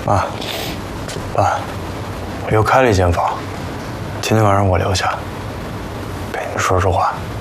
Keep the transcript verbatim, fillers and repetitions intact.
妈，爸，我又开了一间房，今天晚上我留下，陪你说说话。